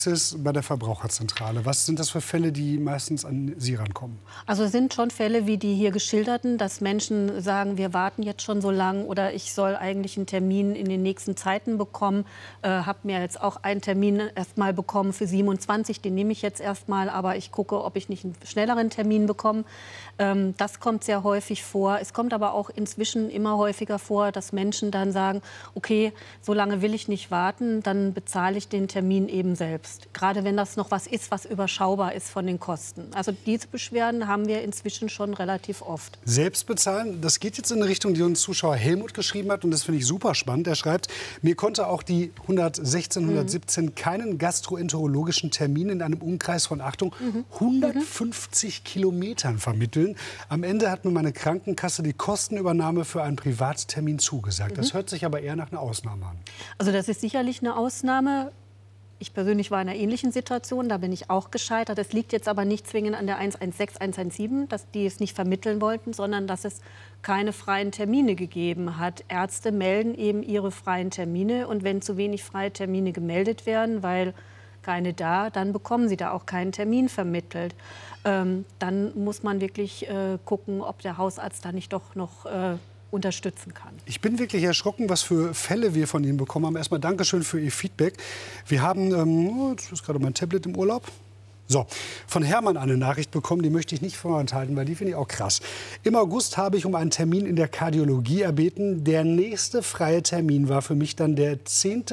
ist bei der Verbraucherzentrale. Was sind das für Fälle, die meistens an Sie rankommen? Also es sind schon Fälle wie die hier geschilderten, dass Menschen sagen, wir warten jetzt schon so lang oder ich soll eigentlich einen Termin in den nächsten Zeiten bekommen. Habe mir jetzt auch einen Termin erst mal bekommen für 27, den nehme ich jetzt erst mal, aber ich gucke, ob ich nicht einen schnelleren Termin bekomme. Das kommt sehr häufig vor. Es kommt aber auch inzwischen immer häufiger vor, dass Menschen dann sagen, okay, so lange will ich nicht warten, dann bezahle ich den Termin eben selbst. Gerade wenn das noch was ist, was überschaubar ist von den Kosten. Also diese Beschwerden haben wir inzwischen schon relativ oft. Selbst bezahlen, das geht jetzt in eine Richtung, die uns Zuschauer Helmut geschrieben hat. Und das finde ich super spannend. Er schreibt, mir konnte auch die 117 keinen gastroenterologischen Termin in einem Umkreis von, Achtung, 150 Kilometern vermitteln. Am Ende hat mir meine Krankenkasse die Kostenübernahme für einen Privattermin zugesagt. Das hört sich aber eher nach einer Ausnahme an. Also das ist sicherlich eine Ausnahme. Ich persönlich war in einer ähnlichen Situation, da bin ich auch gescheitert. Es liegt jetzt aber nicht zwingend an der 116, 117, dass die es nicht vermitteln wollten, sondern dass es keine freien Termine gegeben hat. Ärzte melden eben ihre freien Termine und wenn zu wenig freie Termine gemeldet werden, weil keine da, dann bekommen sie da auch keinen Termin vermittelt. Dann muss man wirklich gucken, ob der Hausarzt da nicht doch noch unterstützen kann. Ich bin wirklich erschrocken, was für Fälle wir von Ihnen bekommen haben. Erstmal Dankeschön für Ihr Feedback. Wir haben, jetzt ist gerade mein Tablet im Urlaub. So, von Hermann eine Nachricht bekommen, die möchte ich nicht vorenthalten, weil die finde ich auch krass. Im August habe ich um einen Termin in der Kardiologie erbeten. Der nächste freie Termin war für mich dann der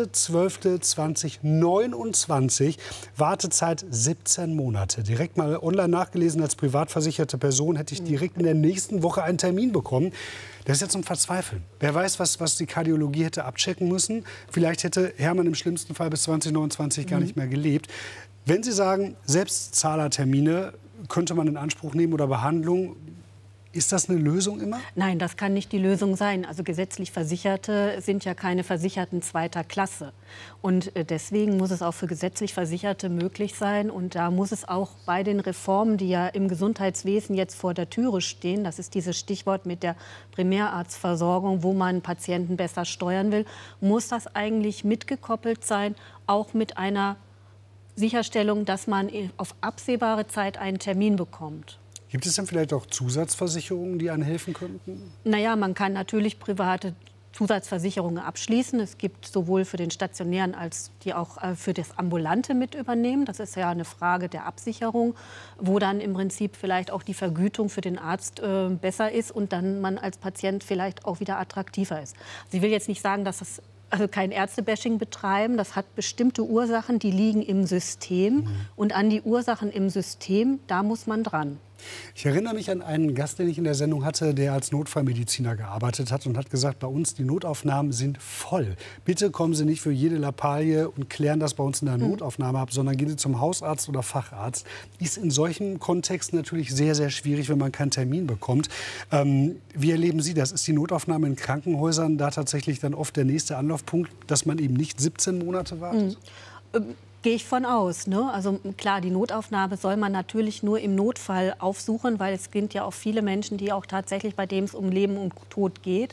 10.12.2029. Wartezeit 17 Monate. Direkt mal online nachgelesen, als privatversicherte Person hätte ich direkt in der nächsten Woche einen Termin bekommen. Das ist ja zum Verzweifeln. Wer weiß, was die Kardiologie hätte abchecken müssen. Vielleicht hätte Hermann im schlimmsten Fall bis 2029 gar nicht mehr gelebt. Wenn Sie sagen, Selbstzahlertermine könnte man in Anspruch nehmen oder Behandlung, ist das eine Lösung immer? Nein, das kann nicht die Lösung sein. Also gesetzlich Versicherte sind ja keine Versicherten zweiter Klasse. Und deswegen muss es auch für gesetzlich Versicherte möglich sein. Und da muss es auch bei den Reformen, die ja im Gesundheitswesen jetzt vor der Türe stehen, das ist dieses Stichwort mit der Primärarztversorgung, wo man Patienten besser steuern will, muss das eigentlich mitgekoppelt sein, auch mit einer Sicherstellung, dass man auf absehbare Zeit einen Termin bekommt. Gibt es denn vielleicht auch Zusatzversicherungen, die einem helfen könnten? Naja, man kann natürlich private Zusatzversicherungen abschließen. Es gibt sowohl für den stationären als die auch für das ambulante mit übernehmen. Das ist ja eine Frage der Absicherung, wo dann im Prinzip vielleicht auch die Vergütung für den Arzt besser ist und dann man als Patient vielleicht auch wieder attraktiver ist. Sie will jetzt nicht sagen, dass das kein Ärztebashing betreiben. Das hat bestimmte Ursachen, die liegen im System. Und an die Ursachen im System, da muss man dran. Ich erinnere mich an einen Gast, den ich in der Sendung hatte, der als Notfallmediziner gearbeitet hat und hat gesagt, bei uns die Notaufnahmen sind voll. Bitte kommen Sie nicht für jede Lappalie und klären das bei uns in der Notaufnahme ab, sondern gehen Sie zum Hausarzt oder Facharzt. Ist in solchen Kontexten natürlich sehr, sehr schwierig, wenn man keinen Termin bekommt. Wie erleben Sie das? Ist die Notaufnahme in Krankenhäusern da tatsächlich dann oft der nächste Anlaufpunkt, dass man eben nicht 17 Monate wartet? Gehe ich von aus. Ne? Also klar, die Notaufnahme soll man natürlich nur im Notfall aufsuchen, weil es sind ja auch viele Menschen, die auch tatsächlich, bei denen es um Leben und Tod geht.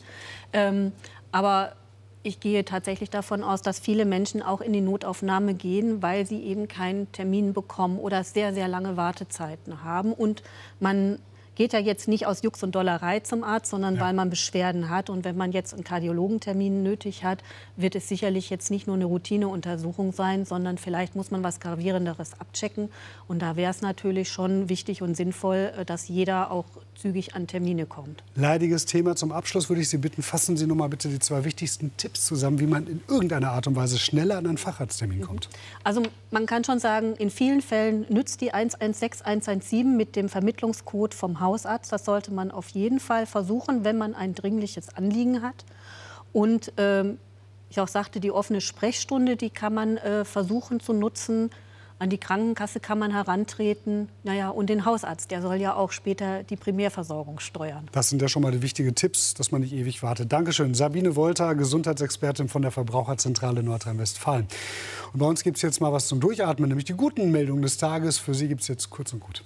Aber ich gehe tatsächlich davon aus, dass viele Menschen auch in die Notaufnahme gehen, weil sie eben keinen Termin bekommen oder sehr, sehr lange Wartezeiten haben. Und man geht ja jetzt nicht aus Jux und Dollerei zum Arzt, sondern weil man Beschwerden hat. Und wenn man jetzt einen Kardiologentermin nötig hat, wird es sicherlich jetzt nicht nur eine Routineuntersuchung sein, sondern vielleicht muss man was Gravierenderes abchecken. Und da wäre es natürlich schon wichtig und sinnvoll, dass jeder auch zügig an Termine kommt. Leidiges Thema. Zum Abschluss würde ich Sie bitten, fassen Sie noch mal bitte die 2 wichtigsten Tipps zusammen, wie man in irgendeiner Art und Weise schneller an einen Facharzttermin kommt. Also man kann schon sagen, in vielen Fällen nützt die 116, 117 mit dem Vermittlungscode vom Hausarzt. Das sollte man auf jeden Fall versuchen, wenn man ein dringliches Anliegen hat. Und ich auch sagte, die offene Sprechstunde, die kann man versuchen zu nutzen. An die Krankenkasse kann man herantreten. Naja, und den Hausarzt, der soll ja auch später die Primärversorgung steuern. Das sind ja schon mal die wichtigen Tipps, dass man nicht ewig wartet. Dankeschön. Sabine Wolter, Gesundheitsexpertin von der Verbraucherzentrale Nordrhein-Westfalen. Und bei uns gibt es jetzt mal was zum Durchatmen, nämlich die guten Meldungen des Tages. Für Sie gibt es jetzt kurz und gut.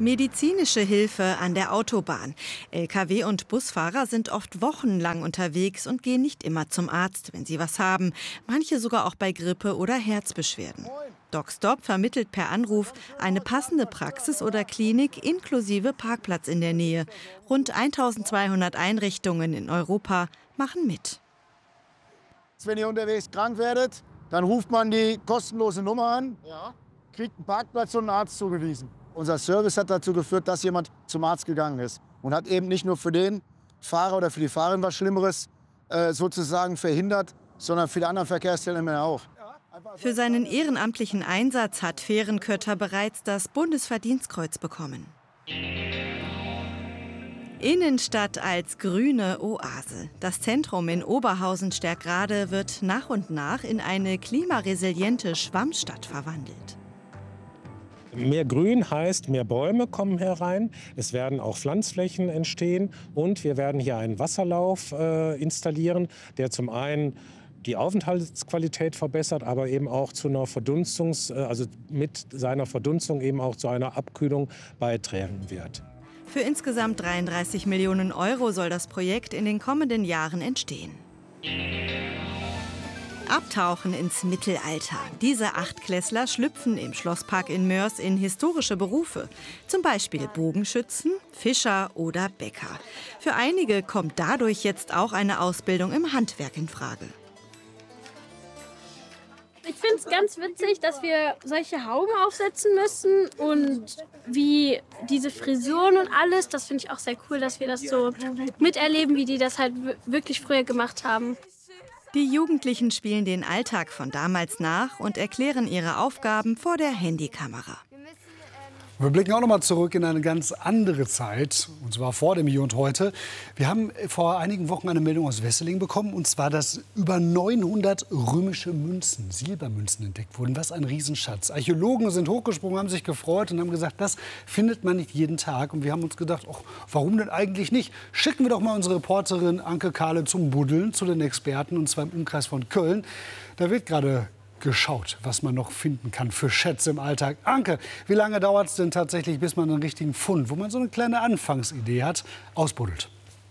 Medizinische Hilfe an der Autobahn. Lkw- und Busfahrer sind oft wochenlang unterwegs und gehen nicht immer zum Arzt, wenn sie was haben. Manche sogar auch bei Grippe oder Herzbeschwerden. DocStop vermittelt per Anruf eine passende Praxis oder Klinik inklusive Parkplatz in der Nähe. Rund 1200 Einrichtungen in Europa machen mit. Wenn ihr unterwegs krank werdet, dann ruft man die kostenlose Nummer an, kriegt einen Parkplatz und einen Arzt zugewiesen. Unser Service hat dazu geführt, dass jemand zum Arzt gegangen ist und hat eben nicht nur für den Fahrer oder für die Fahrerin was Schlimmeres sozusagen verhindert, sondern für die anderen Verkehrsteilnehmer auch. Für seinen ehrenamtlichen Einsatz hat Fehrenkötter bereits das Bundesverdienstkreuz bekommen. Innenstadt als grüne Oase. Das Zentrum in Oberhausen-Sterkrade wird nach und nach in eine klimaresiliente Schwammstadt verwandelt. Mehr Grün heißt, mehr Bäume kommen herein, es werden auch Pflanzflächen entstehen und wir werden hier einen Wasserlauf installieren, der zum einen die Aufenthaltsqualität verbessert, aber eben auch zu einer also mit seiner Verdunstung eben auch zu einer Abkühlung beitragen wird. Für insgesamt 33 Millionen Euro soll das Projekt in den kommenden Jahren entstehen. Abtauchen ins Mittelalter. Diese Achtklässler schlüpfen im Schlosspark in Moers in historische Berufe. Zum Beispiel Bogenschützen, Fischer oder Bäcker. Für einige kommt dadurch jetzt auch eine Ausbildung im Handwerk in Frage. Ich finde es ganz witzig, dass wir solche Hauben aufsetzen müssen und wie diese Frisuren und alles, das finde ich auch sehr cool, dass wir das so miterleben, wie die das halt wirklich früher gemacht haben. Die Jugendlichen spielen den Alltag von damals nach und erklären ihre Aufgaben vor der Handykamera. Wir blicken auch noch mal zurück in eine ganz andere Zeit, und zwar vor dem Hier und Heute. Wir haben vor einigen Wochen eine Meldung aus Wesseling bekommen, und zwar, dass über 900 römische Münzen, Silbermünzen entdeckt wurden. Was ein Riesenschatz. Archäologen sind hochgesprungen, haben sich gefreut und haben gesagt, das findet man nicht jeden Tag. Und wir haben uns gedacht, ach, warum denn eigentlich nicht? Schicken wir doch mal unsere Reporterin Anke Kahle zum Buddeln, zu den Experten, und zwar im Umkreis von Köln. Da wird gerade geschaut, was man noch finden kann für Schätze im Alltag. Anke, wie lange dauert es denn tatsächlich, bis man einen richtigen Fund, wo man so eine kleine Anfangsidee hat, ausbuddelt?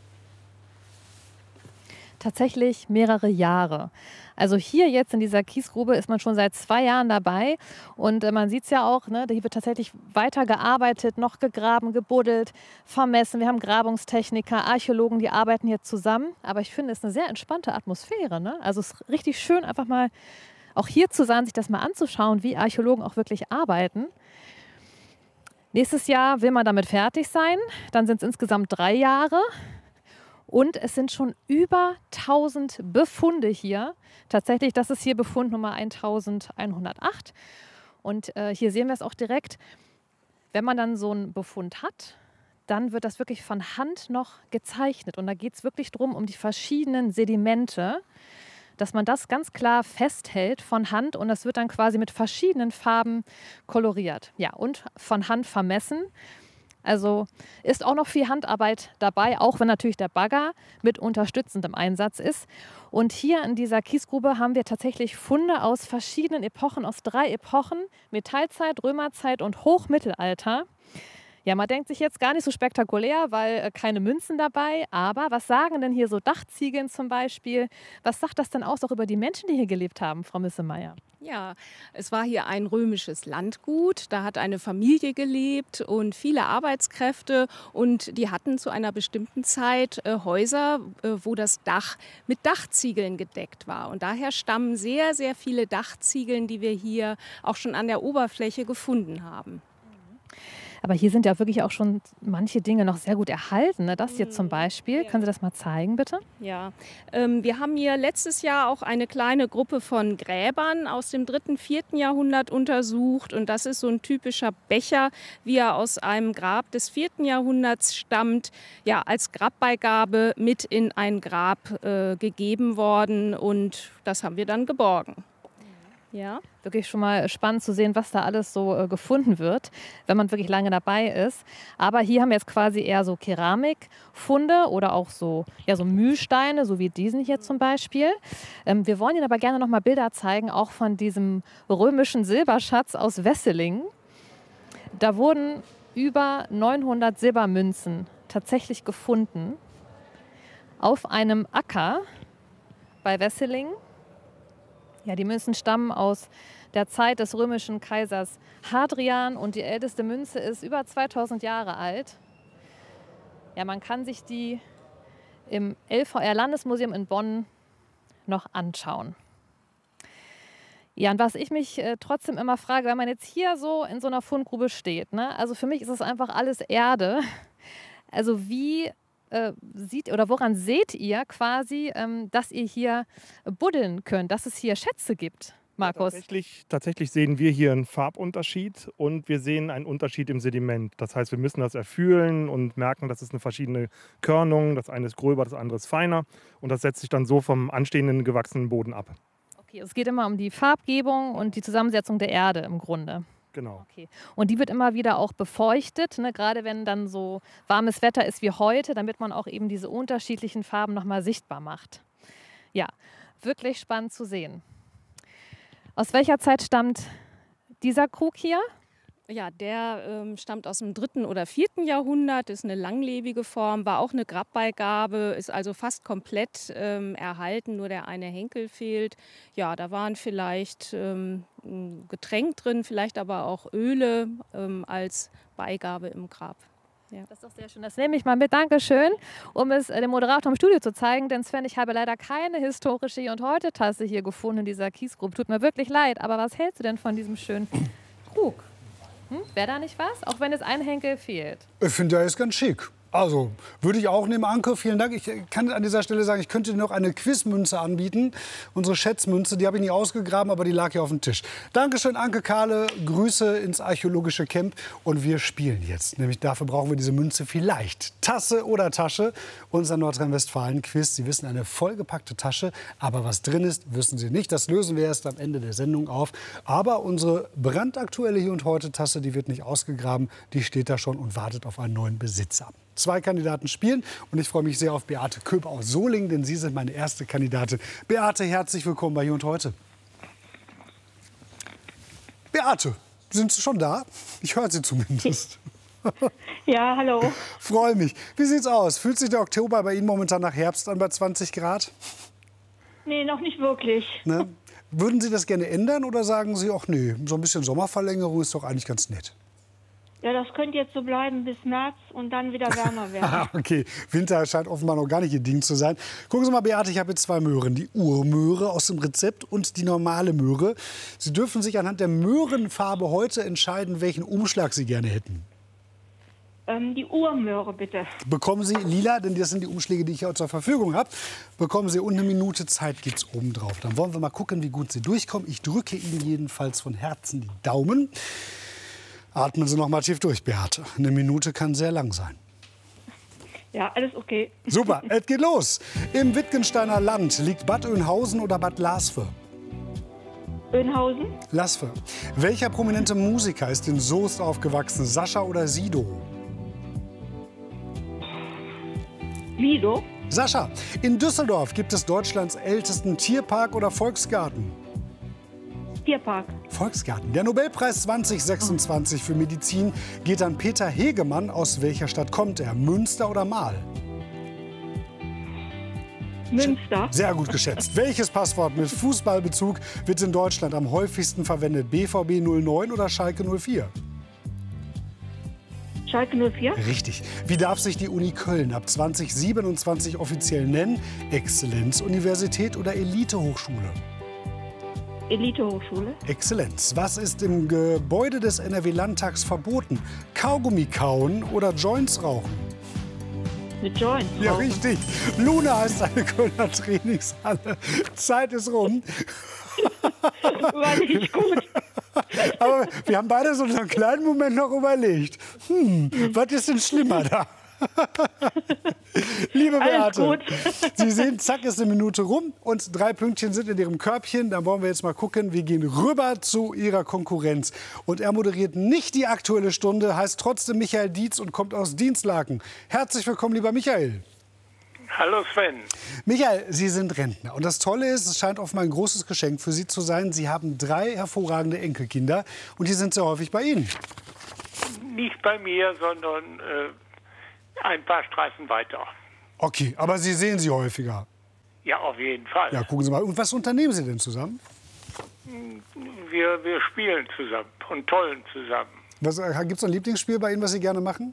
Tatsächlich mehrere Jahre. Also hier jetzt in dieser Kiesgrube ist man schon seit 2 Jahren dabei. Und man sieht es ja auch, ne, hier wird tatsächlich weiter gearbeitet, noch gegraben, gebuddelt, vermessen. Wir haben Grabungstechniker, Archäologen, die arbeiten hier zusammen. Aber ich finde, es ist eine sehr entspannte Atmosphäre. Ne? Also es ist richtig schön, einfach mal auch hier zu sein, sich das mal anzuschauen, wie Archäologen auch wirklich arbeiten. Nächstes Jahr will man damit fertig sein. Dann sind es insgesamt 3 Jahre. Und es sind schon über 1000 Befunde hier. Tatsächlich, das ist hier Befund Nummer 1108. Und hier sehen wir es auch direkt. Wenn man dann so einen Befund hat, dann wird das wirklich von Hand noch gezeichnet. Und da geht es wirklich darum, um die verschiedenen Sedimente, dass man das ganz klar festhält von Hand, und das wird dann quasi mit verschiedenen Farben koloriert. Ja, und von Hand vermessen. Also ist auch noch viel Handarbeit dabei, auch wenn natürlich der Bagger mit unterstützendem Einsatz ist. Und hier in dieser Kiesgrube haben wir tatsächlich Funde aus verschiedenen Epochen, aus 3 Epochen: Metallzeit, Römerzeit und Hochmittelalter. Ja, man denkt sich jetzt gar nicht so spektakulär, weil keine Münzen dabei. Aber was sagen denn hier so Dachziegeln zum Beispiel? Was sagt das denn aus auch über die Menschen, die hier gelebt haben, Frau Missemeyer? Ja, es war hier ein römisches Landgut. Da hat eine Familie gelebt und viele Arbeitskräfte. Und die hatten zu einer bestimmten Zeit Häuser, wo das Dach mit Dachziegeln gedeckt war. Und daher stammen sehr, sehr viele Dachziegeln, die wir hier auch schon an der Oberfläche gefunden haben. Aber hier sind ja wirklich auch schon manche Dinge noch sehr gut erhalten. Ne? Das hier zum Beispiel. Können Sie das mal zeigen, bitte? Ja, wir haben hier letztes Jahr auch eine kleine Gruppe von Gräbern aus dem 3., 4. Jahrhundert untersucht. Und das ist so ein typischer Becher, wie er aus einem Grab des 4. Jahrhunderts stammt. Ja, als Grabbeigabe mit in ein Grab gegeben worden. Und das haben wir dann geborgen. Ja. Wirklich schon mal spannend zu sehen, was da alles so gefunden wird, wenn man wirklich lange dabei ist. Aber hier haben wir jetzt quasi eher so Keramikfunde oder auch so, ja, so Mühlsteine, so wie diesen hier zum Beispiel. Wir wollen Ihnen aber gerne noch mal Bilder zeigen, auch von diesem römischen Silberschatz aus Wesseling. Da wurden über 900 Silbermünzen tatsächlich gefunden auf einem Acker bei Wesseling. Ja, die Münzen stammen aus der Zeit des römischen Kaisers Hadrian und die älteste Münze ist über 2000 Jahre alt. Ja, man kann sich die im LVR-Landesmuseum in Bonn noch anschauen. Ja, und was ich mich trotzdem immer frage, wenn man jetzt hier so in so einer Fundgrube steht, ne? Also für mich ist das einfach alles Erde. Also wie woran seht ihr quasi, dass ihr hier buddeln könnt, dass es hier Schätze gibt, Markus? Ja, tatsächlich sehen wir hier einen Farbunterschied und wir sehen einen Unterschied im Sediment. Das heißt, wir müssen das erfühlen und merken, das ist eine verschiedene Körnung. Das eine ist gröber, das andere ist feiner. Und das setzt sich dann so vom anstehenden gewachsenen Boden ab. Okay, es geht immer um die Farbgebung und die Zusammensetzung der Erde im Grunde. Genau. Okay. Und die wird immer wieder auch befeuchtet, ne? Gerade wenn dann so warmes Wetter ist wie heute, damit man auch eben diese unterschiedlichen Farben nochmal sichtbar macht. Ja, wirklich spannend zu sehen. Aus welcher Zeit stammt dieser Krug hier? Ja, der stammt aus dem 3. oder 4. Jahrhundert, ist eine langlebige Form, war auch eine Grabbeigabe, ist also fast komplett erhalten, nur der eine Henkel fehlt. Ja, da waren vielleicht ein Getränk drin, vielleicht aber auch Öle als Beigabe im Grab. Ja. Das ist doch sehr schön. Das nehme ich mal mit. Dankeschön, um es dem Moderator im Studio zu zeigen. Denn Sven, ich habe leider keine historische Hier und Heute Tasse hier gefunden in dieser Kiesgrube. Tut mir wirklich leid. Aber was hältst du denn von diesem schönen Krug? Wäre da nicht was? Auch wenn es ein Henkel fehlt. Ich finde, der ist ganz schick. Also, würde ich auch nehmen, Anke, vielen Dank. Ich kann an dieser Stelle sagen, ich könnte dir noch eine Quizmünze anbieten. Unsere Schätzmünze, die habe ich nicht ausgegraben, aber die lag hier auf dem Tisch. Dankeschön, Anke Kahle. Grüße ins archäologische Camp. Und wir spielen jetzt. Nämlich dafür brauchen wir diese Münze vielleicht. Tasse oder Tasche. Unser Nordrhein-Westfalen-Quiz. Sie wissen, eine vollgepackte Tasche. Aber was drin ist, wissen Sie nicht. Das lösen wir erst am Ende der Sendung auf. Aber unsere brandaktuelle Hier und Heute Tasse, die wird nicht ausgegraben. Die steht da schon und wartet auf einen neuen Besitzer. 2 Kandidaten spielen und ich freue mich sehr auf Beate Köb aus Solingen, denn Sie sind meine erste Kandidatin. Beate, herzlich willkommen bei Hier und Heute. Beate, sind Sie schon da? Ich höre Sie zumindest. Ja, hallo. Freue mich. Wie sieht's aus? Fühlt sich der Oktober bei Ihnen momentan nach Herbst an bei 20 Grad? Nee, noch nicht wirklich. Ne? Würden Sie das gerne ändern oder sagen Sie, ach nee, so ein bisschen Sommerverlängerung ist doch eigentlich ganz nett? Ja, das könnte jetzt so bleiben bis März und dann wieder wärmer werden. Okay, Winter scheint offenbar noch gar nicht Ihr Ding zu sein. Gucken Sie mal, Beate, ich habe jetzt 2 Möhren. Die Urmöhre aus dem Rezept und die normale Möhre. Sie dürfen sich anhand der Möhrenfarbe heute entscheiden, welchen Umschlag Sie gerne hätten. Die Urmöhre, bitte. Bekommen Sie lila, denn das sind die Umschläge, die ich hier zur Verfügung habe. Bekommen Sie und 1 Minute Zeit gibt es oben drauf. Dann wollen wir mal gucken, wie gut Sie durchkommen. Ich drücke Ihnen jedenfalls von Herzen die Daumen. Atmen Sie noch mal tief durch, Beate. 1 Minute kann sehr lang sein. Ja, alles okay. Super, es geht los. Im Wittgensteiner Land liegt Bad Oeynhausen oder Bad Lasve? Oeynhausen. Lasve. Welcher prominente Musiker ist in Soest aufgewachsen? Sascha oder Sido? Sido. Sascha. In Düsseldorf gibt es Deutschlands ältesten Tierpark oder Volksgarten? Tierpark. Volksgarten. Der Nobelpreis 2026 für Medizin geht an Peter Hegemann. Aus welcher Stadt kommt er? Münster oder Marl? Münster. Sehr gut geschätzt. Welches Passwort mit Fußballbezug wird in Deutschland am häufigsten verwendet? BVB 09 oder Schalke 04? Schalke 04. Richtig. Wie darf sich die Uni Köln ab 2027 offiziell nennen? Exzellenzuniversität oder Elitehochschule? Elitehochschule. Exzellenz. Was ist im Gebäude des NRW-Landtags verboten? Kaugummi kauen oder Joints rauchen? Mit Joints rauchen. Ja, richtig. Luna heißt eine Kölner Trainingshalle. Zeit ist rum. War nicht gut. Aber wir haben beide so einen kleinen Moment noch überlegt. Was ist denn schlimmer da? Liebe Beate, Sie sehen, zack, ist 1 Minute rum und 3 Pünktchen sind in Ihrem Körbchen. Dann wollen wir jetzt mal gucken. Wir gehen rüber zu Ihrer Konkurrenz. Und er moderiert nicht die Aktuelle Stunde, heißt trotzdem Michael Dietz und kommt aus Dinslaken. Herzlich willkommen, lieber Michael. Hallo Sven. Michael, Sie sind Rentner. Und das Tolle ist, es scheint offenbar ein großes Geschenk für Sie zu sein. Sie haben 3 hervorragende Enkelkinder und die sind sehr häufig bei Ihnen. nicht bei mir, sondern ein paar Straßen weiter. Okay, aber Sie sehen sie häufiger? Ja, auf jeden Fall. Ja, gucken Sie mal. Und was unternehmen Sie denn zusammen? Wir spielen zusammen und tollen zusammen. Gibt es ein Lieblingsspiel bei Ihnen, was Sie gerne machen?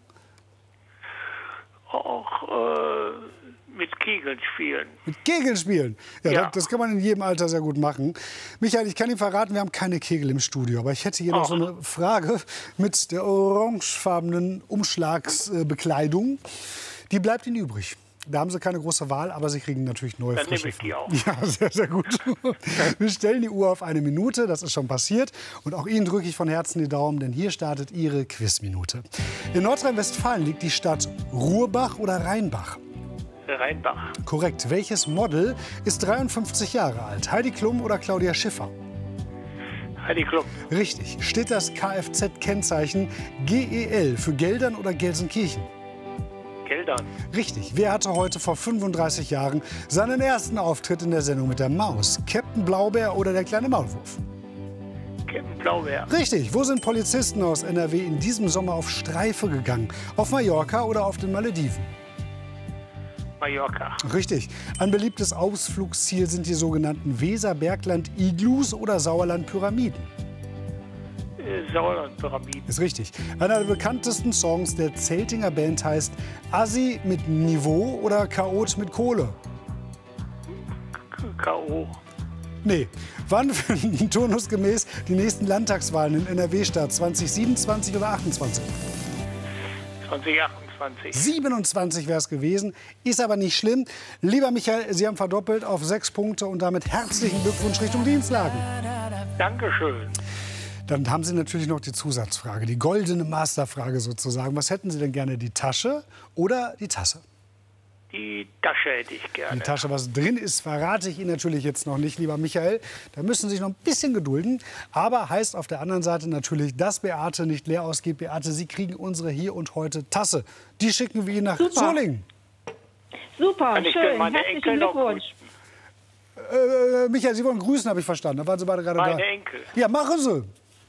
Auch mit Kegeln spielen. Mit Kegeln spielen? Ja, das kann man in jedem Alter sehr gut machen. Michael, ich kann Ihnen verraten, wir haben keine Kegel im Studio. Aber ich hätte hier noch so eine Frage mit der orangefarbenen Umschlagsbekleidung. Die bleibt Ihnen übrig. Da haben Sie keine große Wahl, aber Sie kriegen natürlich neue Dann frische nehme ich die auch. Ja, sehr, sehr gut. Wir stellen die Uhr auf 1 Minute, das ist schon passiert. Und auch Ihnen drücke ich von Herzen die Daumen, denn hier startet Ihre Quizminute. In Nordrhein-Westfalen liegt die Stadt Ruhrbach oder Rheinbach? Rheinbach. Korrekt. Welches Model ist 53 Jahre alt? Heidi Klum oder Claudia Schiffer? Heidi Klum. Richtig. Steht das Kfz-Kennzeichen GEL für Geldern oder Gelsenkirchen? Geldern. Richtig. Wer hatte heute vor 35 Jahren seinen ersten Auftritt in der Sendung mit der Maus? Captain Blaubeer oder der kleine Maulwurf? Captain Blaubeer. Richtig. Wo sind Polizisten aus NRW in diesem Sommer auf Streife gegangen? Auf Mallorca oder auf den Malediven? Mallorca. Richtig. Ein beliebtes Ausflugsziel sind die sogenannten Weserbergland-Iglus oder Sauerland-Pyramiden. Sauerland-Pyramiden. Ist richtig. Einer der bekanntesten Songs der Zeltinger Band heißt Assi mit Niveau oder Chaot mit Kohle? K.O. Nee. Wann finden turnusgemäß die nächsten Landtagswahlen in NRW statt? 2027 oder 28? 2028. 27 wäre es gewesen. Ist aber nicht schlimm. Lieber Michael, Sie haben verdoppelt auf 6 Punkte und damit herzlichen Glückwunsch Richtung Dienstlagen. Dankeschön. Dann haben Sie natürlich noch die Zusatzfrage, die goldene Masterfrage sozusagen. Was hätten Sie denn gerne, die Tasche oder die Tasse? Die Tasche hätte ich gerne. Die Tasche, was drin ist, verrate ich Ihnen natürlich jetzt noch nicht, lieber Michael. Da müssen Sie sich noch ein bisschen gedulden. Aber heißt auf der anderen Seite natürlich, dass Beate nicht leer ausgeht. Beate, Sie kriegen unsere hier und heute Tasse. Die schicken wir Ihnen nach Solingen. Super, Kann ich denn schön. meine Herzlichen Enkel noch Glückwunsch. Michael, Sie wollen grüßen, habe ich verstanden. Da waren Sie beide gerade da. Meine Enkel. Ja, machen Sie.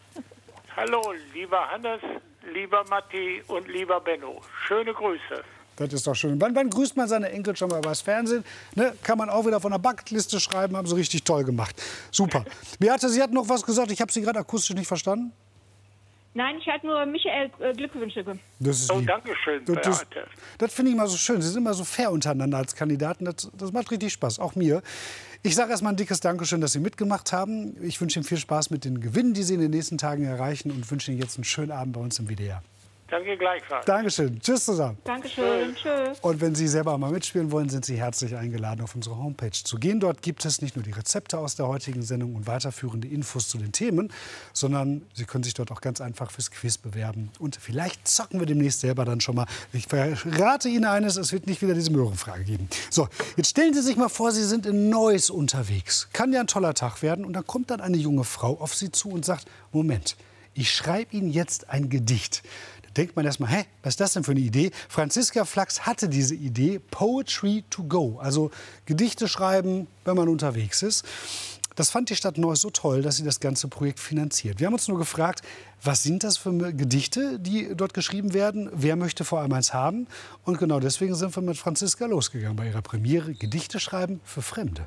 Hallo, lieber Hannes, lieber Matti und lieber Benno. Schöne Grüße. Das ist doch schön. Wann grüßt man seine Enkel schon mal übers Fernsehen? Ne? Kann man auch wieder von der Bucketliste schreiben. Haben Sie richtig toll gemacht. Super. Beate, Sie hatten noch was gesagt. Ich habe Sie gerade akustisch nicht verstanden. Nein, ich hatte nur Michael Glückwünsche. Das ist lieb. Danke schön, Beate. Das finde ich immer so schön. Sie sind immer so fair untereinander als Kandidaten. Das macht richtig Spaß, auch mir. Ich sage erst mal ein dickes Dankeschön, dass Sie mitgemacht haben. Ich wünsche Ihnen viel Spaß mit den Gewinnen, die Sie in den nächsten Tagen erreichen und wünsche Ihnen jetzt einen schönen Abend bei uns im WDR. Danke gleichfalls. Dankeschön. Tschüss zusammen. Dankeschön. Tschüss. Und wenn Sie selber mal mitspielen wollen, sind Sie herzlich eingeladen, auf unsere Homepage zu gehen. Dort gibt es nicht nur die Rezepte aus der heutigen Sendung und weiterführende Infos zu den Themen, sondern Sie können sich dort auch ganz einfach fürs Quiz bewerben. Und vielleicht zocken wir demnächst selber dann schon mal. Ich verrate Ihnen eines, es wird nicht wieder diese Möhrenfrage geben. So, jetzt stellen Sie sich mal vor, Sie sind in Neuss unterwegs. Kann ja ein toller Tag werden. Und dann kommt dann eine junge Frau auf Sie zu und sagt, Moment, ich schreibe Ihnen jetzt ein Gedicht. Denkt man erstmal, hä, was ist das denn für eine Idee? Franziska Flachs hatte diese Idee, Poetry to go, also Gedichte schreiben, wenn man unterwegs ist. Das fand die Stadt Neuss so toll, dass sie das ganze Projekt finanziert. Wir haben uns nur gefragt, was sind das für Gedichte, die dort geschrieben werden? Wer möchte vor allem eins haben? Und genau deswegen sind wir mit Franziska losgegangen bei ihrer Premiere Gedichte schreiben für Fremde.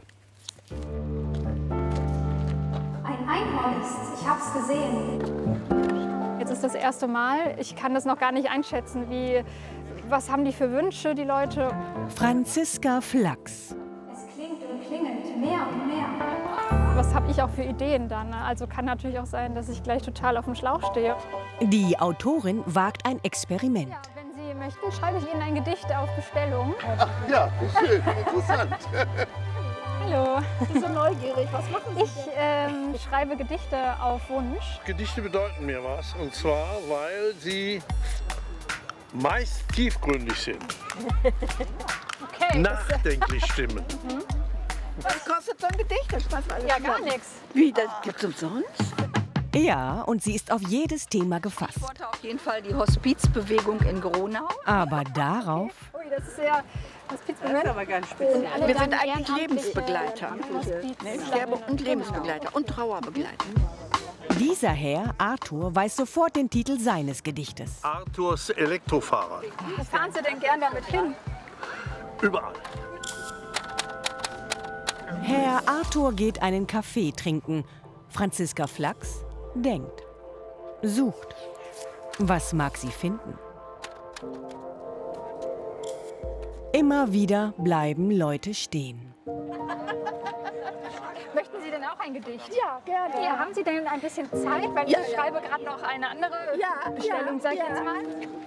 Ein Einhorn ist, ich hab's gesehen. Jetzt ist das erste Mal. Ich kann das noch gar nicht einschätzen. Was haben die für Wünsche, die Leute? Franziska Flachs. Es klingt und klingelt mehr und mehr. Was habe ich auch für Ideen dann? Also kann natürlich auch sein, dass ich gleich total auf dem Schlauch stehe. Die Autorin wagt ein Experiment. Ja, wenn Sie möchten, schreibe ich Ihnen ein Gedicht auf Bestellung. Ach ja, schön, interessant. Hallo. Ich bin so neugierig. Was machen Sie denn? Ich schreibe Gedichte auf Wunsch. Gedichte bedeuten mir was. Und zwar, weil sie meist tiefgründig sind. Okay. Nachdenklich stimmen. Was kostet so ein Gedicht? Das weiß alles Ja, gar nichts. Wie, das gibt's umsonst? Ja, und sie ist auf jedes Thema gefasst. Ich wollte auf jeden Fall die Hospizbewegung in Gronau. Aber darauf... Ui, das ist sehr... Das ist aber ganz speziell. Wir sind eigentlich Lebensbegleiter. Sterbe- und Lebensbegleiter und Trauerbegleiter. Dieser Herr, Arthur, weiß sofort den Titel seines Gedichtes. Arthurs Elektrofahrrad. Wo fahren Sie denn gern damit hin? Überall. Herr Arthur geht einen Kaffee trinken. Franziska Flachs denkt, sucht. Was mag sie finden? Immer wieder bleiben Leute stehen. Möchten Sie denn auch ein Gedicht? Ja, gerne. Ja, haben Sie denn ein bisschen Zeit? Weil ich schreibe gerade noch eine andere Bestellung, sag ich jetzt mal.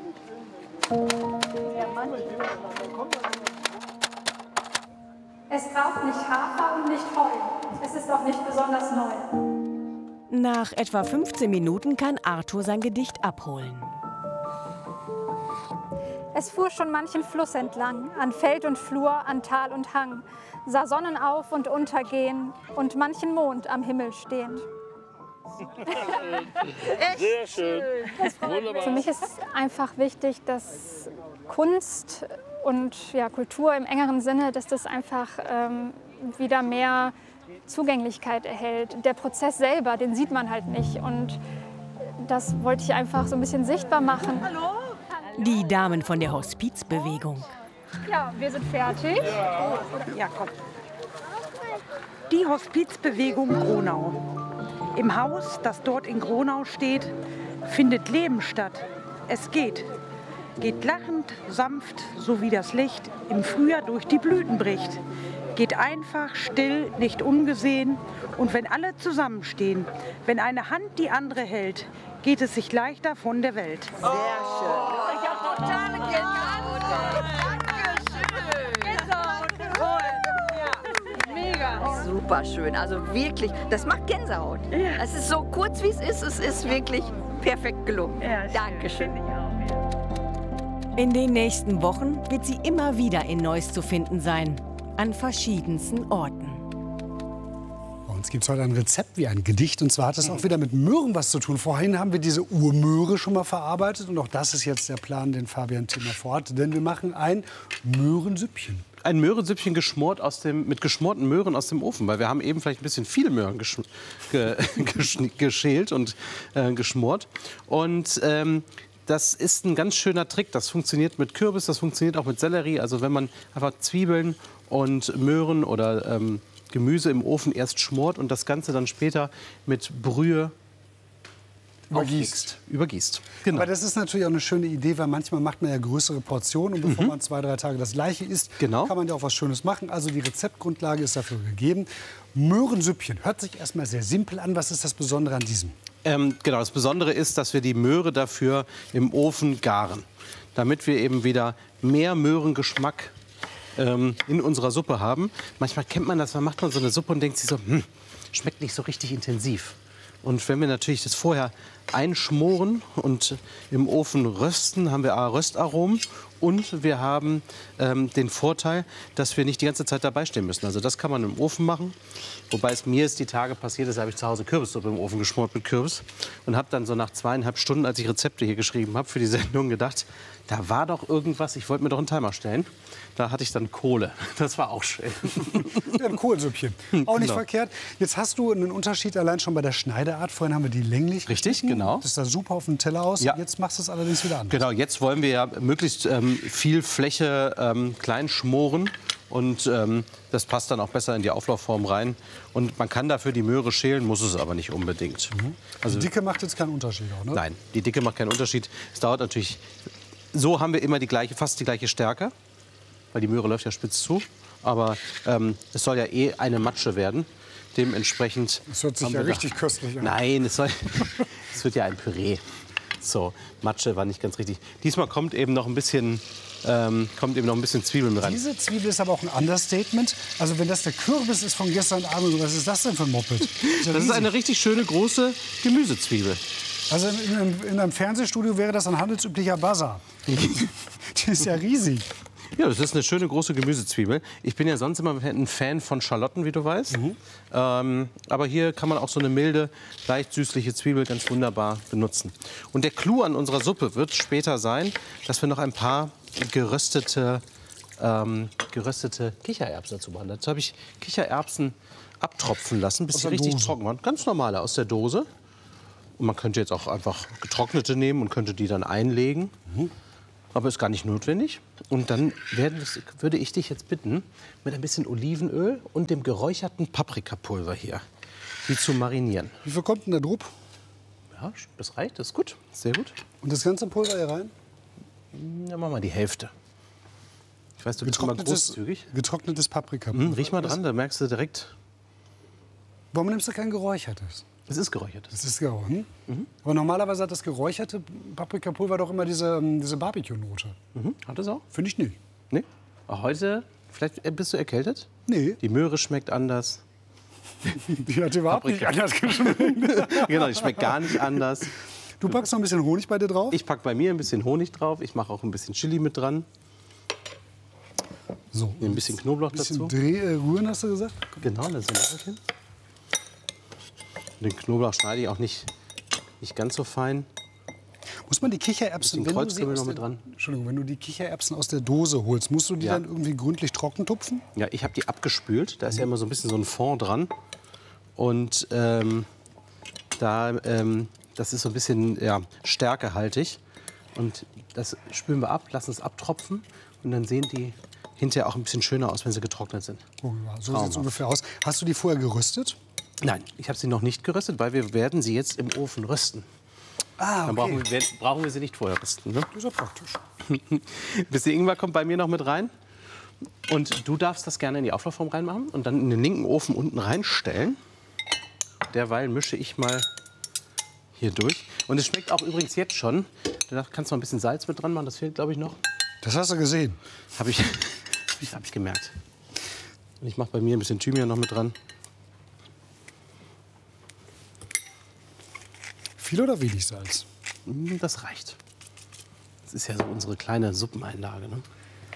Es braucht nicht Hafer und nicht Heu. Es ist auch nicht besonders neu. Nach etwa 15 Minuten kann Arthur sein Gedicht abholen. Es fuhr schon manchen Fluss entlang, an Feld und Flur, an Tal und Hang, sah Sonnen auf und untergehen und manchen Mond am Himmel stehen. Sehr schön. Wunderbar. Für mich ist einfach wichtig, dass Kunst und Kultur im engeren Sinne, dass das einfach wieder mehr Zugänglichkeit erhält. Der Prozess selber, den sieht man halt nicht. Und das wollte ich einfach so ein bisschen sichtbar machen. Hallo? Die Damen von der Hospizbewegung. Ja, wir sind fertig. Ja, komm. Die Hospizbewegung Gronau. Im Haus, das dort in Gronau steht, findet Leben statt. Es geht lachend, sanft, so wie das Licht im Frühjahr durch die Blüten bricht. Geht einfach, still, nicht ungesehen. Und wenn alle zusammenstehen, wenn eine Hand die andere hält, geht es sich leichter von der Welt. Sehr schön. Ich habe totale Gänsehaut. Mega. Super schön. Also wirklich, das macht Gänsehaut. Ja. Es ist so kurz, wie es ist wirklich perfekt gelungen. Ja, Dankeschön. In den nächsten Wochen wird sie immer wieder in Neuss zu finden sein. An verschiedensten Orten. Bei uns gibt es heute ein Rezept wie ein Gedicht. Und zwar hat es auch wieder mit Möhren was zu tun. Vorhin haben wir diese Urmöhre schon mal verarbeitet. Und auch das ist jetzt der Plan, den Fabian Thiemer vorhat. Denn wir machen ein Möhrensüppchen. Ein Möhrensüppchen geschmort mit geschmorten Möhren aus dem Ofen. Weil wir haben eben vielleicht ein bisschen viele Möhren geschält und geschmort. Und das ist ein ganz schöner Trick. Das funktioniert mit Kürbis, das funktioniert auch mit Sellerie. Also wenn man einfach Zwiebeln und Möhren oder Gemüse im Ofen erst schmort und das Ganze dann später mit Brühe übergießt. Genau. Aber das ist natürlich auch eine schöne Idee, weil manchmal macht man ja größere Portionen. Und bevor man 2-3 Tage das Gleiche isst, kann man ja auch was Schönes machen. Also die Rezeptgrundlage ist dafür gegeben. Möhrensüppchen hört sich erstmal sehr simpel an. Was ist das Besondere an diesem? Genau, das Besondere ist, dass wir die Möhre dafür im Ofen garen. Damit wir eben wieder mehr Möhrengeschmack in unserer Suppe haben. Manchmal kennt man das, dann macht man so eine Suppe und denkt sich so, schmeckt nicht so richtig intensiv. Und wenn wir natürlich das vorher einschmoren und im Ofen rösten, haben wir Röstaromen und wir haben den Vorteil, dass wir nicht die ganze Zeit dabei stehen müssen. Also das kann man im Ofen machen. Wobei es mir die Tage passiert ist, habe ich zu Hause Kürbissuppe im Ofen geschmort mit Kürbis und habe dann so nach 2,5 Stunden, als ich Rezepte hier geschrieben habe für die Sendung, gedacht, da war doch irgendwas, ich wollte mir doch einen Timer stellen. Da hatte ich dann Kohle. Das war auch schön. Ja, ein Kohlsüppchen. Auch nicht verkehrt. Jetzt hast du einen Unterschied allein schon bei der Schneideart. Vorhin haben wir die länglich. Richtig, genau. Das sah super auf dem Teller aus. Ja. Jetzt machst du es allerdings wieder anders. Genau, jetzt wollen wir ja möglichst viel Fläche klein schmoren. Und das passt dann auch besser in die Auflaufform rein. Und man kann dafür die Möhre schälen, muss es aber nicht unbedingt. Also die Dicke macht jetzt keinen Unterschied, auch, ne? Nein, die Dicke macht keinen Unterschied. Es dauert natürlich. So haben wir immer fast die gleiche Stärke, weil die Möhre läuft ja spitz zu. Aber es soll ja eine Matsche werden. Dementsprechend. Das hört sich ja richtig köstlich an. Nein, es wird ja ein Püree. So, Matsche war nicht ganz richtig. Diesmal kommt eben noch ein bisschen Zwiebeln mit rein. Diese Zwiebel ist aber auch ein Understatement. Also wenn das der Kürbis ist von gestern Abend, was ist das denn für ein Moped? Das ist eine richtig schöne große Gemüsezwiebel. Also in einem Fernsehstudio wäre das ein handelsüblicher Basar. Die ist ja riesig. Ja, das ist eine schöne große Gemüsezwiebel. Ich bin ja sonst immer ein Fan von Schalotten, wie du weißt. Aber hier kann man auch so eine milde, leicht süßliche Zwiebel ganz wunderbar benutzen. Und der Clou an unserer Suppe wird später sein, dass wir noch ein paar geröstete Kichererbsen dazu machen. Dazu habe ich Kichererbsen abtropfen lassen, bis sie richtig trocken waren. Ganz normale aus der Dose. Und man könnte jetzt auch einfach getrocknete nehmen und könnte die dann einlegen. Aber ist gar nicht notwendig. Und dann würde ich dich jetzt bitten, mit ein bisschen Olivenöl und dem geräucherten Paprikapulver hier, die zu marinieren. Wie viel kommt denn da drauf? Ja, das reicht, das ist gut, sehr gut. Und das ganze Pulver hier rein? Ja, machen wir die Hälfte. Ich weiß, du bist immer großzügig. Getrocknetes Paprikapulver. Riech mal dran, da merkst du direkt. Warum nimmst du kein geräuchertes? Es ist geräuchertes. Das ist geräuchert. Aber normalerweise hat das geräucherte Paprikapulver doch immer diese Barbecue-Note. Hat es auch? Finde ich nicht. Nee. Auch heute, vielleicht bist du erkältet? Nee. Die Möhre schmeckt anders. Die hat überhaupt nicht anders geschmeckt. Genau, die schmeckt gar nicht anders. Du packst noch ein bisschen Honig bei dir drauf? Ich packe bei mir ein bisschen Honig drauf. Ich mache auch ein bisschen Chili mit dran. So. Ein bisschen Knoblauch dazu. Rühren, hast du gesagt? Genau, das ist ein bisschen. Den Knoblauch schneide ich auch nicht ganz so fein. Muss man die Kichererbsen, wenn du die Kichererbsen aus der Dose holst, musst du die dann irgendwie gründlich trocken tupfen? Ja, ich habe die abgespült. Da ist ja immer so ein bisschen so ein Fond dran. Und das ist so ein bisschen stärkehaltig. Und das spülen wir ab, lassen es abtropfen. Und dann sehen die hinterher auch ein bisschen schöner aus, wenn sie getrocknet sind. Oh, ja, so sieht es ungefähr aus. Hast du die vorher geröstet? Nein, ich habe sie noch nicht geröstet, weil wir werden sie jetzt im Ofen rösten. Ah, okay. Dann brauchen wir sie nicht vorher rösten. Ne? Das ist ja praktisch. Ein bisschen Ingwer kommt bei mir noch mit rein. Und du darfst das gerne in die Auflaufform reinmachen und dann in den linken Ofen unten reinstellen. Derweil mische ich mal hier durch. Und es schmeckt auch übrigens jetzt schon. Da kannst du noch ein bisschen Salz mit dran machen, das fehlt, glaube ich, noch. Das hast du gesehen? Habe ich gemerkt. Und ich mache bei mir ein bisschen Thymian noch mit dran. Viel oder wenig Salz? Das reicht. Das ist ja so unsere kleine Suppeneinlage. Ne?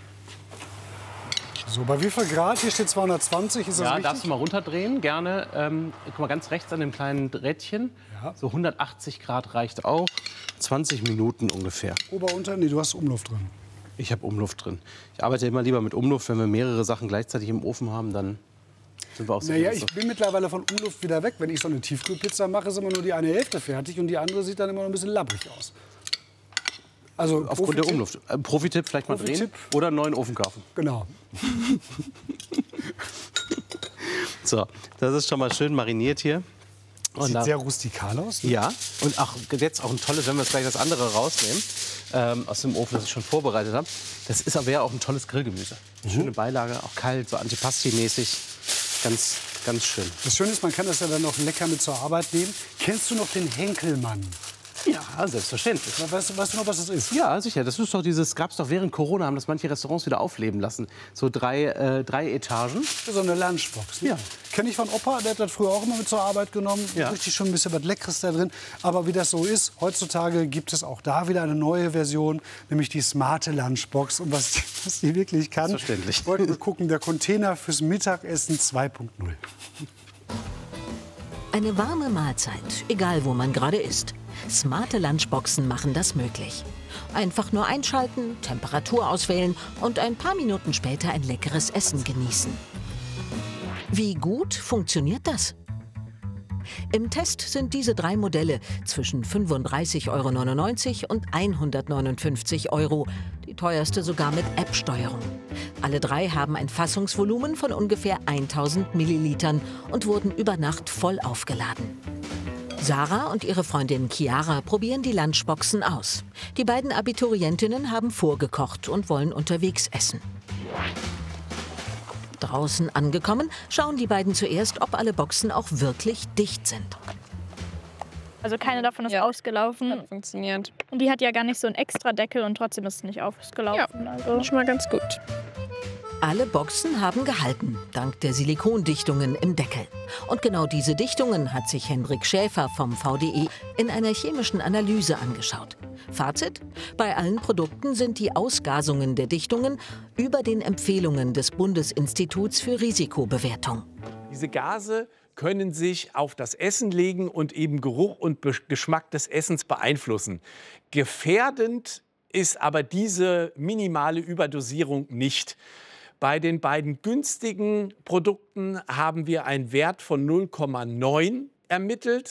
So, bei wie viel Grad? Hier steht 220. Ist das richtig? Darfst du mal runterdrehen, gerne. Guck mal, ganz rechts an dem kleinen Rädchen. Ja. So 180 Grad reicht auch. 20 Minuten ungefähr. Ober, unter? Nee, du hast Umluft drin. Ich habe Umluft drin. Ich arbeite immer lieber mit Umluft. Wenn wir mehrere Sachen gleichzeitig im Ofen haben, dann sind wir auch so. Naja, ich bin mittlerweile von Umluft wieder weg. Wenn ich so eine Tiefkühlpizza mache, ist immer nur die eine Hälfte fertig und die andere sieht dann immer noch ein bisschen labbrig aus. Also aufgrund der Umluft. Profi-Tipp, vielleicht mal drehen oder einen neuen Ofen kaufen. Genau. So, das ist schon mal schön mariniert hier. Und sieht sehr rustikal aus. Ne? Ja, und auch jetzt auch ein tolles, wenn wir jetzt gleich das andere rausnehmen, aus dem Ofen, das ich schon vorbereitet habe. Das ist aber ja auch ein tolles Grillgemüse. Schöne Beilage, auch kalt, so Antipasti-mäßig. Ganz, ganz schön. Das Schöne ist, man kann das ja dann noch lecker mit zur Arbeit nehmen. Kennst du noch den Henkelmann? Ja, selbstverständlich. Weißt du noch, was das ist? Ja, sicher. Das ist doch gab es doch während Corona, haben das manche Restaurants wieder aufleben lassen. So drei Etagen. So eine Lunchbox. Ne? Ja. Kenne ich von Opa, der hat das früher auch immer mit zur Arbeit genommen. Ja. Richtig schon ein bisschen was Leckeres da drin. Aber wie das so ist, heutzutage gibt es auch da wieder eine neue Version, nämlich die smarte Lunchbox. Und was die wirklich kann, selbstverständlich. Wollten wir gucken, der Container fürs Mittagessen 2.0. Eine warme Mahlzeit, egal wo man gerade ist. Smarte Lunchboxen machen das möglich. Einfach nur einschalten, Temperatur auswählen und ein paar Minuten später ein leckeres Essen genießen. Wie gut funktioniert das? Im Test sind diese 3 Modelle zwischen 35,99 € und 159 €, die teuerste sogar mit App-Steuerung. Alle 3 haben ein Fassungsvolumen von ungefähr 1000 Millilitern und wurden über Nacht voll aufgeladen. Sarah und ihre Freundin Chiara probieren die Lunchboxen aus. Die beiden Abiturientinnen haben vorgekocht und wollen unterwegs essen. Draußen angekommen, schauen die beiden zuerst, ob alle Boxen auch wirklich dicht sind. Also keine davon ist ausgelaufen. Hat funktioniert. Und die hat ja gar nicht so einen extra Deckel und trotzdem ist es nicht ausgelaufen. Ja, also schon mal ganz gut. Alle Boxen haben gehalten, dank der Silikondichtungen im Deckel. Und genau diese Dichtungen hat sich Hendrik Schäfer vom VDE in einer chemischen Analyse angeschaut. Fazit: Bei allen Produkten sind die Ausgasungen der Dichtungen über den Empfehlungen des Bundesinstituts für Risikobewertung. Diese Gase können sich auf das Essen legen und eben Geruch und Geschmack des Essens beeinflussen. Gefährdend ist aber diese minimale Überdosierung nicht. Bei den beiden günstigen Produkten haben wir einen Wert von 0,9 ermittelt.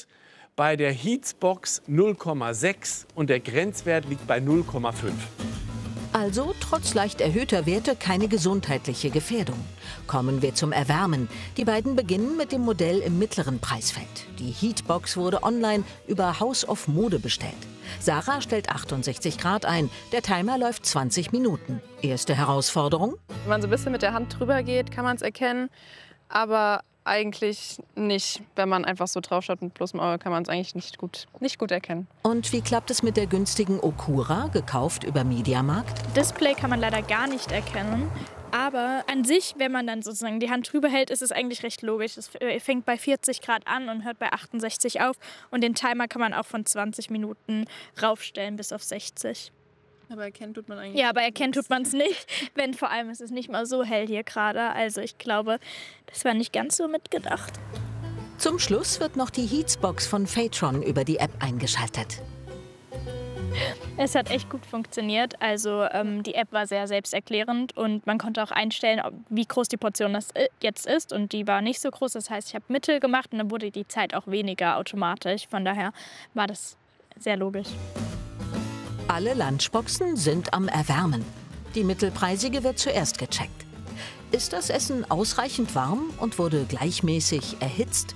bei der Heatsbox 0,6 und der Grenzwert liegt bei 0,5. Also trotz leicht erhöhter Werte keine gesundheitliche Gefährdung. Kommen wir zum Erwärmen. Die beiden beginnen mit dem Modell im mittleren Preisfeld. Die Heatbox wurde online über House of Mode bestellt. Sarah stellt 68 Grad ein. Der Timer läuft 20 Minuten. Erste Herausforderung? Wenn man so ein bisschen mit der Hand drüber geht, kann man es erkennen. Aber eigentlich nicht. Wenn man einfach so drauf schaut mit bloßem Auge, kann man es eigentlich nicht gut erkennen. Und wie klappt es mit der günstigen Okura, gekauft über Mediamarkt? Display kann man leider gar nicht erkennen. Aber an sich, wenn man dann sozusagen die Hand drüber hält, ist es eigentlich recht logisch. Es fängt bei 40 Grad an und hört bei 68 auf. Und den Timer kann man auch von 20 Minuten raufstellen bis auf 60. Aber erkennen tut man eigentlich. Ja, aber erkennen tut man es nicht. Wenn vor allem ist es nicht mal so hell hier gerade. Also ich glaube, das war nicht ganz so mitgedacht. Zum Schluss wird noch die Heatsbox von Phaetron über die App eingeschaltet. Es hat echt gut funktioniert. Also die App war sehr selbsterklärend und man konnte auch einstellen, wie groß die Portion das jetzt ist. Und die war nicht so groß. Das heißt, ich habe Mittel gemacht und dann wurde die Zeit auch weniger automatisch. Von daher war das sehr logisch. Alle Lunchboxen sind am Erwärmen. Die mittelpreisige wird zuerst gecheckt. Ist das Essen ausreichend warm und wurde gleichmäßig erhitzt?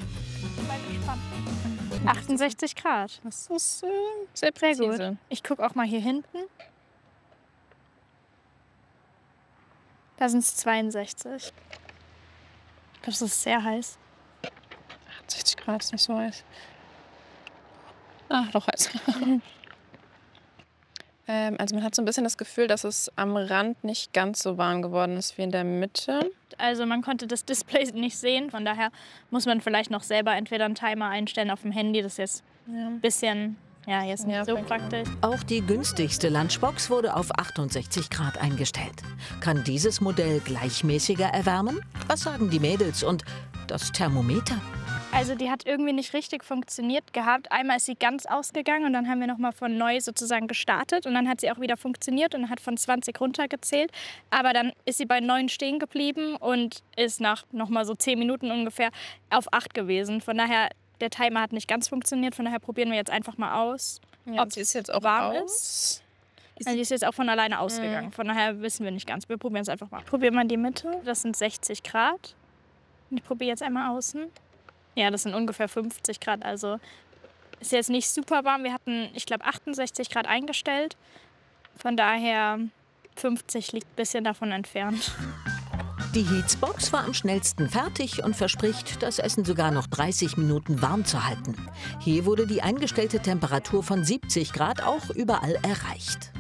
68 Grad. Das ist sehr präzise. Sehr gut. Ich gucke auch mal hier hinten. Da sind es 62. Ich glaube, das ist sehr heiß. 60 Grad ist nicht so heiß. Ah, doch heiß. Also man hat so ein bisschen das Gefühl, dass es am Rand nicht ganz so warm geworden ist wie in der Mitte. Also man konnte das Display nicht sehen, von daher muss man vielleicht noch selber entweder einen Timer einstellen auf dem Handy. Das ist jetzt ein bisschen, jetzt nicht so praktisch. Auch die günstigste Lunchbox wurde auf 68 Grad eingestellt. Kann dieses Modell gleichmäßiger erwärmen? Was sagen die Mädels und das Thermometer? Also die hat irgendwie nicht richtig funktioniert gehabt. Einmal ist sie ganz ausgegangen und dann haben wir noch mal von neu sozusagen gestartet und dann hat sie auch wieder funktioniert und hat von 20 runtergezählt. Aber dann ist sie bei 9 stehen geblieben und ist nach noch mal so 10 Minuten ungefähr auf 8 gewesen. Von daher, der Timer hat nicht ganz funktioniert. Von daher probieren wir jetzt einfach mal aus, ob sie ist jetzt auch warm ist. Also die ist jetzt auch von alleine ausgegangen. Von daher wissen wir nicht ganz. Wir probieren es einfach mal. Probieren wir die Mitte. Das sind 60 Grad. Und ich probiere jetzt einmal außen. Ja, das sind ungefähr 50 Grad, also ist jetzt nicht super warm. Wir hatten, ich glaube, 68 Grad eingestellt. Von daher 50 liegt ein bisschen davon entfernt. Die Heatsbox war am schnellsten fertig und verspricht, das Essen sogar noch 30 Minuten warm zu halten. Hier wurde die eingestellte Temperatur von 70 Grad auch überall erreicht.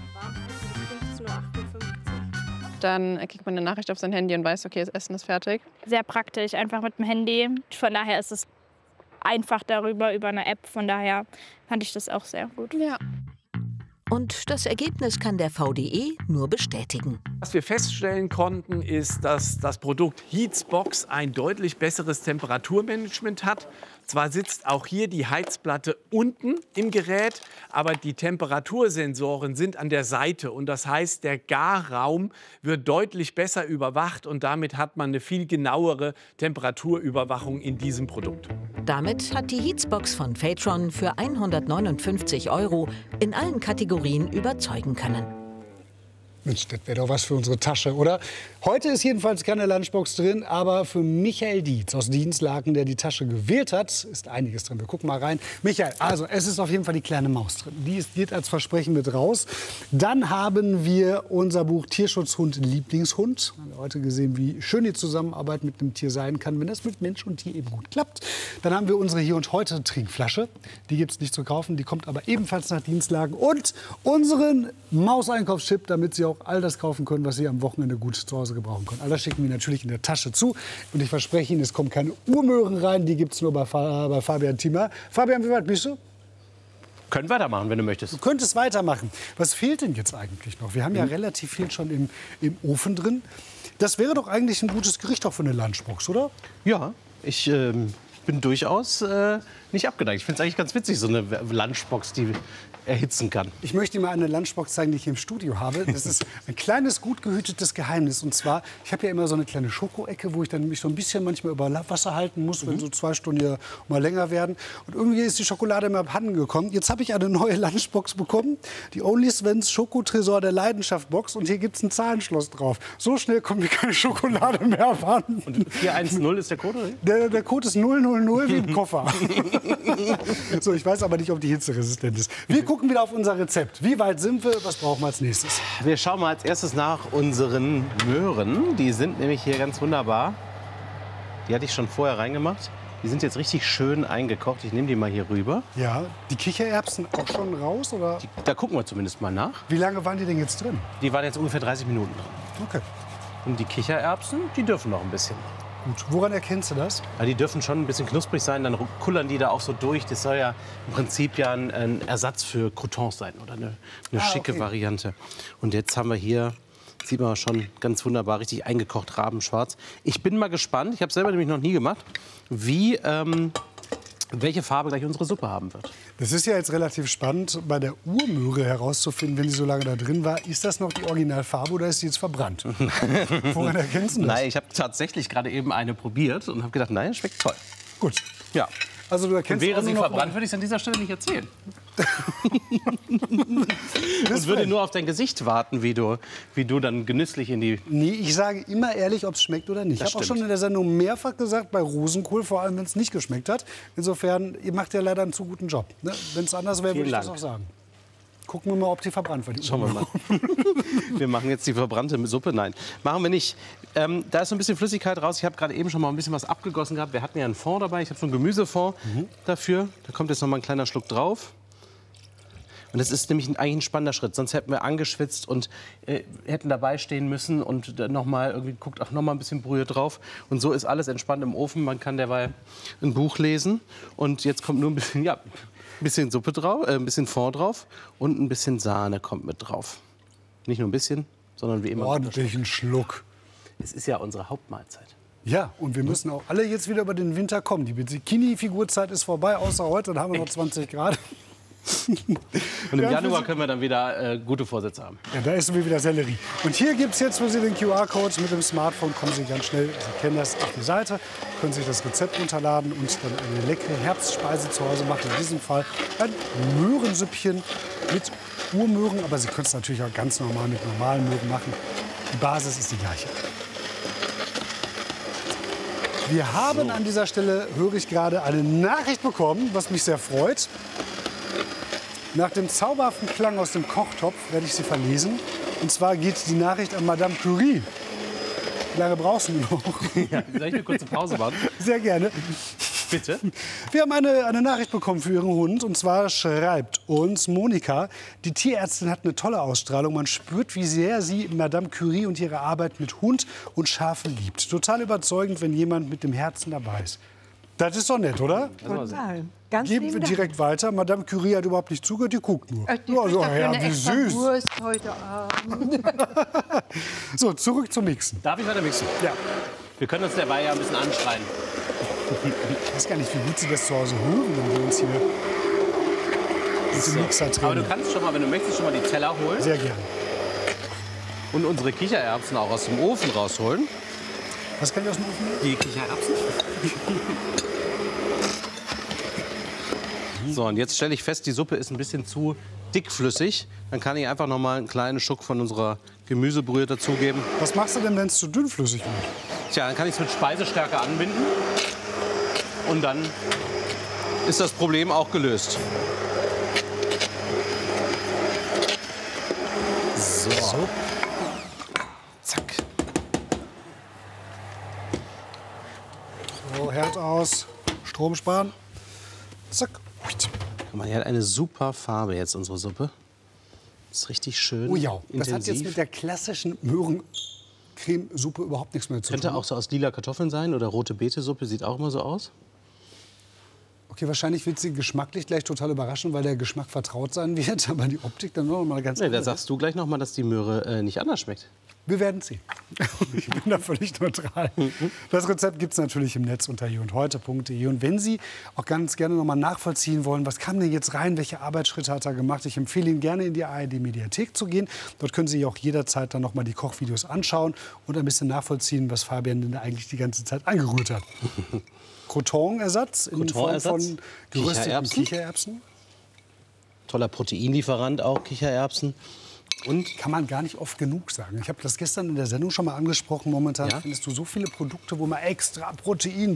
Dann kriegt man eine Nachricht auf sein Handy und weiß, okay, das Essen ist fertig. Sehr praktisch, einfach mit dem Handy. Von daher ist es einfach darüber, über eine App. Von daher fand ich das auch sehr gut. Ja. Und das Ergebnis kann der VDE nur bestätigen. Was wir feststellen konnten, ist, dass das Produkt Heatsbox ein deutlich besseres Temperaturmanagement hat. Zwar sitzt auch hier die Heizplatte unten im Gerät, aber die Temperatursensoren sind an der Seite. Und das heißt, der Garraum wird deutlich besser überwacht und damit hat man eine viel genauere Temperaturüberwachung in diesem Produkt. Damit hat die Heatsbox von Phaetron für 159 € in allen Kategorien überzeugen können. Mensch, das wäre doch was für unsere Tasche, oder? Heute ist jedenfalls keine Lunchbox drin, aber für Michael Dietz aus Dienstlaken, der die Tasche gewählt hat, ist einiges drin. Wir gucken mal rein. Michael, also es ist auf jeden Fall die kleine Maus drin. Die geht als Versprechen mit raus. Dann haben wir unser Buch Tierschutzhund, Lieblingshund. Wir haben heute gesehen, wie schön die Zusammenarbeit mit einem Tier sein kann, wenn das mit Mensch und Tier eben gut klappt. Dann haben wir unsere Hier und Heute Trinkflasche. Die gibt es nicht zu kaufen, die kommt aber ebenfalls nach Dienstlaken. Und unseren Mauseinkaufschip, damit Sie auch all das kaufen können, was Sie am Wochenende gut zu Hause gebrauchen können. All das schicken wir natürlich in der Tasche zu. Und ich verspreche Ihnen, es kommen keine Urmöhren rein, die gibt es nur bei Fabian Thiemer. Fabian, wie weit bist du? Können weitermachen, wenn du möchtest. Du könntest weitermachen. Was fehlt denn jetzt eigentlich noch? Wir haben ja relativ viel schon im Ofen drin. Das wäre doch eigentlich ein gutes Gericht auch für eine Lunchbox, oder? Ja, ich bin durchaus nicht abgeneigt. Ich finde es eigentlich ganz witzig, so eine Lunchbox, die erhitzen kann. Ich möchte Ihnen mal eine Lunchbox zeigen, die ich hier im Studio habe. Das ist ein kleines, gut gehütetes Geheimnis. Und zwar, ich habe ja immer so eine kleine Schokoecke, wo ich dann mich so ein bisschen manchmal über Wasser halten muss, wenn so 2 Stunden hier mal länger werden. Und irgendwie ist die Schokolade mir abhanden gekommen. Jetzt habe ich eine neue Lunchbox bekommen, die Only Svens Schokotresor der Leidenschaft Box. Und hier gibt es ein Zahlenschloss drauf. So schnell kommt mir keine Schokolade mehr abhanden. Und 410 ist der Code, oder? Der Code ist 000 wie im Koffer. So, ich weiß aber nicht, ob die hitzeresistent ist. Wir gucken wieder auf unser Rezept. Wie weit sind wir? Was brauchen wir als nächstes? Wir schauen mal als erstes nach unseren Möhren. Die sind nämlich hier ganz wunderbar. Die hatte ich schon vorher reingemacht. Die sind jetzt richtig schön eingekocht. Ich nehme die mal hier rüber. Ja, die Kichererbsen auch schon raus, oder? Da gucken wir zumindest mal nach. Wie lange waren die denn jetzt drin? Die waren jetzt ungefähr 30 Minuten drin. Okay. Und die Kichererbsen, die dürfen noch ein bisschen. Gut. Woran erkennst du das? Ja, die dürfen schon ein bisschen knusprig sein, dann kullern die da auch so durch. Das soll ja im Prinzip ja ein Ersatz für Croutons sein oder eine schicke Variante. Und jetzt haben wir hier, sieht man schon ganz wunderbar, richtig eingekocht Rabenschwarz. Ich bin mal gespannt, ich habe selber nämlich noch nie gemacht, wie, welche Farbe gleich unsere Suppe haben wird. Das ist ja jetzt relativ spannend, bei der Urmöhre herauszufinden, wenn sie so lange da drin war. Ist das noch die Originalfarbe oder ist sie jetzt verbrannt? Woran erkennst du das? Nein, ich habe tatsächlich gerade eben eine probiert und habe gedacht, nein, schmeckt toll. Gut. Ja. Also du erkennst und wäre sie noch verbrannt, würde ich es an dieser Stelle nicht erzählen. Und würde nur auf dein Gesicht warten, wie du dann genüsslich in die... Nee, ich sage immer ehrlich, ob es schmeckt oder nicht. Ich habe auch schon in der Sendung mehrfach gesagt, bei Rosenkohl, vor allem wenn es nicht geschmeckt hat. Insofern, ihr macht ja leider einen zu guten Job. Ne? Wenn es anders wäre, würde ich das auch sagen. Gucken wir mal, ob die verbrannt wird. Schauen wir mal. Wir machen jetzt die verbrannte Suppe. Nein, machen wir nicht. Da ist so ein bisschen Flüssigkeit raus. Ich habe gerade eben schon mal ein bisschen was abgegossen gehabt. Wir hatten ja einen Fond dabei. Ich habe so einen Gemüsefond dafür. Da kommt jetzt noch mal ein kleiner Schluck drauf. Und das ist nämlich eigentlich ein spannender Schritt. Sonst hätten wir angeschwitzt und hätten dabei stehen müssen und noch mal irgendwie guckt, ach, noch mal ein bisschen Brühe drauf. Und so ist alles entspannt im Ofen. Man kann derweil ein Buch lesen. Und jetzt kommt nur ein bisschen, ja, ein bisschen Suppe drauf, ein bisschen Fond drauf und ein bisschen Sahne kommt mit drauf. Nicht nur ein bisschen, sondern wie immer. Ordentlich einen Schluck. Es ist ja unsere Hauptmahlzeit. Ja, und wir müssen auch alle jetzt wieder über den Winter kommen. Die Bikini-Figurzeit ist vorbei, außer heute, dann haben wir noch 20 Grad. Und im Januar können wir dann wieder gute Vorsätze haben. Ja, da essen wir wieder Sellerie. Und hier gibt es jetzt für Sie den QR-Code. Mit dem Smartphone kommen Sie ganz schnell, Sie kennen das, auf die Seite, können sich das Rezept runterladen und dann eine leckere Herbstspeise zu Hause machen. In diesem Fall ein Möhrensüppchen mit Urmöhren, aber Sie können es natürlich auch ganz normal mit normalen Möhren machen. Die Basis ist die gleiche. Wir haben an dieser Stelle, höre ich gerade, eine Nachricht bekommen, was mich sehr freut. Nach dem zauberhaften Klang aus dem Kochtopf werde ich sie verlesen. Und zwar geht die Nachricht an Madame Curie. Wie lange brauchst du noch? Ja, soll ich eine kurze Pause machen? Sehr gerne. Bitte? Wir haben eine Nachricht bekommen für Ihren Hund. Und zwar schreibt uns Monika, die Tierärztin hat eine tolle Ausstrahlung. Man spürt, wie sehr sie Madame Curie und ihre Arbeit mit Hund und Schafen liebt. Total überzeugend, wenn jemand mit dem Herzen dabei ist. Das ist doch nett, oder? Total. Ganz Geben wir direkt weiter. Madame Curie hat überhaupt nicht zugehört, die guckt nur. Die Ja, so, eine ja, wie extra süß. Wurst heute Abend. So, zurück zum Mixen. Darf ich weiter mixen? Ja. Wir können uns derweil ja ein bisschen anschreien. Ich weiß gar nicht, wie gut Sie das zu Hause hören, wenn wir uns hier mit dem Mixer trennen. Aber du kannst schon mal, wenn du möchtest, schon mal die Teller holen. Sehr gerne. Und unsere Kichererbsen auch aus dem Ofen rausholen. Was kann ich aus dem Ofen nehmen? Die Kichererbsen. So, und jetzt stelle ich fest, die Suppe ist ein bisschen zu dickflüssig. Dann kann ich einfach noch mal einen kleinen Schuck von unserer Gemüsebrühe dazugeben. Was machst du denn, wenn es zu dünnflüssig wird? Tja, dann kann ich es mit Speisestärke anbinden. Und dann ist das Problem auch gelöst. So. Zack. So, Herd aus, Strom sparen. Zack. Guck mal, die hat eine super Farbe jetzt, unsere Suppe. Das ist richtig schön. Oh ja, das intensiv. hat jetzt mit der klassischen Möhrencremesuppe überhaupt nichts mehr zu tun. Könnte auch so aus lila Kartoffeln sein oder rote Beete-Suppe, sieht auch immer so aus. Okay, wahrscheinlich wird sie geschmacklich gleich total überraschen, weil der Geschmack vertraut sein wird, aber die Optik dann noch mal ganz Nee, da anders. sagst du gleich noch mal, dass die Möhre nicht anders schmeckt. Wir werden sehen. Ich bin da völlig neutral. Das Rezept gibt es natürlich im Netz unter hierundheute.de. Und wenn Sie auch ganz gerne noch mal nachvollziehen wollen, was kam denn jetzt rein, welche Arbeitsschritte hat er gemacht, ich empfehle Ihnen gerne in die ARD-Mediathek zu gehen. Dort können Sie auch jederzeit dann noch mal die Kochvideos anschauen und ein bisschen nachvollziehen, was Fabian denn eigentlich die ganze Zeit angerührt hat. Croton-Ersatz in Form von gerösteten Kichererbsen. Toller Proteinlieferant auch, Kichererbsen. Und kann man gar nicht oft genug sagen. Ich habe das gestern in der Sendung schon mal angesprochen. Momentan findest du so viele Produkte, wo man extra Protein